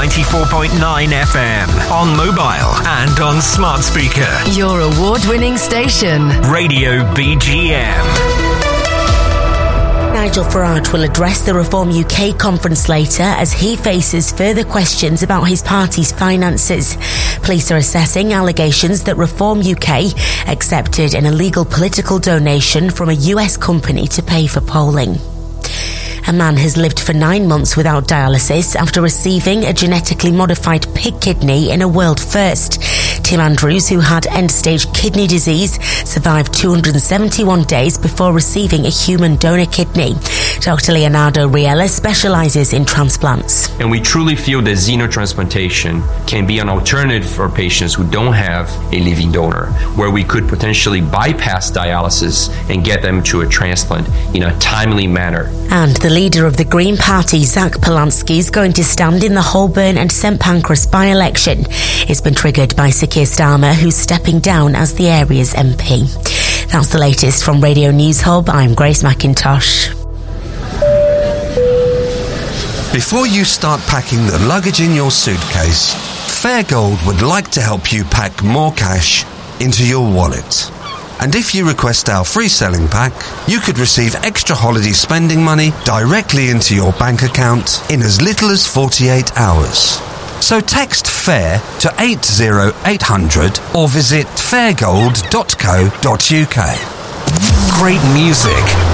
94.9 FM, on mobile and on smart speaker. Your award-winning station. Radio BGM. Nigel Farage will address the Reform UK conference later as he faces further questions about his party's finances. Police are assessing allegations that Reform UK accepted an illegal political donation from a US company to pay for polling. A man has lived for 9 months without dialysis after receiving a genetically modified pig kidney in a world first. Tim Andrews, who had end-stage kidney disease, survived 271 days before receiving a human donor kidney. Dr. Leonardo Riella specialises in transplants. And we truly feel that xenotransplantation can be an alternative for patients who don't have a living donor, where we could potentially bypass dialysis and get them to a transplant in a timely manner. And the leader of the Green Party, Zach Polanski, is going to stand in the Holborn and St Pancras by-election. It's been triggered by Sir Keir Starmer, who's stepping down as the area's MP. That's the latest from Radio News Hub. I'm Grace McIntosh. Before you start packing the luggage in your suitcase, Fairgold would like to help you pack more cash into your wallet. And if you request our free selling pack, you could receive extra holiday spending money directly into your bank account in as little as 48 hours. So text FAIR to 80800 or visit fairgold.co.uk. Great music